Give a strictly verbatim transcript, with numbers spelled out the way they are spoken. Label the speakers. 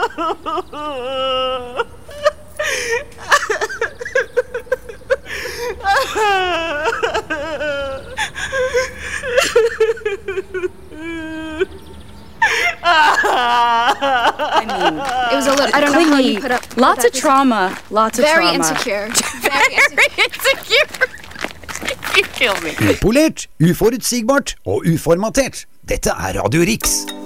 Speaker 1: I mean, it was a little, I don't know how you put up
Speaker 2: Lots of trauma. Lots of
Speaker 1: very
Speaker 2: trauma.
Speaker 1: Insecure. Very insecure.
Speaker 2: You kill me.
Speaker 3: Upolert, uforutsigbart og uformatert. Dette er Radio Riks.